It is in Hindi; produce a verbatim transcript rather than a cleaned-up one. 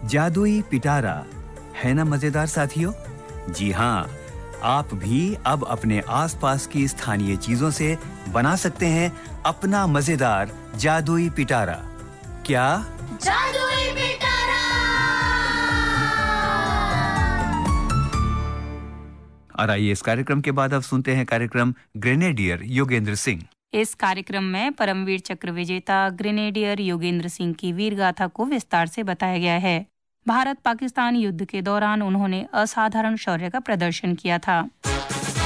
जादुई पिटारा, है ना मजेदार साथियों? जी हाँ, आप भी अब अपने आसपास की स्थानीय चीजों से बना सकते हैं अपना मजेदार जादुई पिटारा। क्या? जादुई पिटारा! और आइए इस कार्यक्रम के बाद अब सुनते हैं कार्यक्रम ग्रेनेडियर योगेंद्र सिंह। इस कार्यक्रम में परमवीर चक्र विजेता ग्रेनेडियर योगेंद्र सिंह की वीर गाथा को विस्तार से बताया गया है। भारत पाकिस्तान युद्ध के दौरान उन्होंने असाधारण शौर्य का प्रदर्शन किया था।